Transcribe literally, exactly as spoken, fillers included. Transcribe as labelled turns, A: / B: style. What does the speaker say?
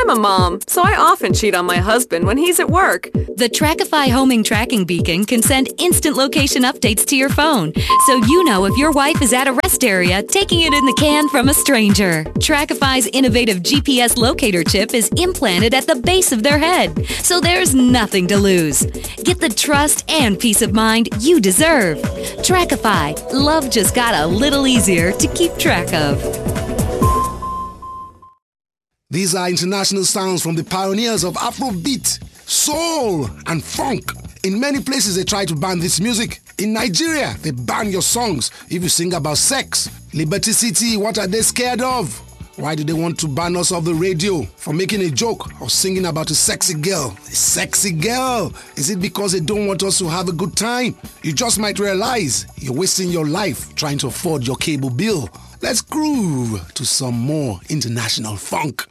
A: I'm a mom, so I often cheat on my husband when he's at work.
B: The Trackify homing tracking beacon can send instant location updates to your phone, so you know if your wife is at a rest area taking it in the can from a stranger. Trackify's innovative G P S locator chip is implanted at the base of their head, so there's nothing to lose. Get the trust and peace of mind you deserve. Trackify. Love just got a little easier to keep track of.
C: These are international sounds from the pioneers of Afrobeat, soul, and funk. In many places, they try to ban this music. In Nigeria, they ban your songs if you sing about sex. Liberty City, what are they scared of? Why do they want to ban us off the radio for making a joke or singing about a sexy girl? A sexy girl? Is it because they don't want us to have a good time? You just might realize you're wasting your life trying to afford your cable bill. Let's groove to some more international funk.